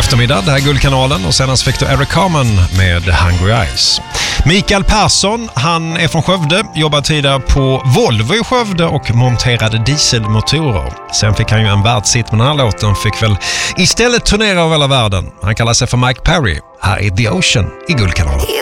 eftermiddag, det här är Guldkanalen, och senast fick du Eric Carmen med Hungry Eyes. Mikael Persson, han är från Skövde, jobbade tidigare på Volvo i Skövde och monterade dieselmotorer. Sen fick han ju en världshit med den här låten, fick väl istället turnera över hela världen. Han kallar sig för Mike Perry. Här är The Ocean i Guldkanalen.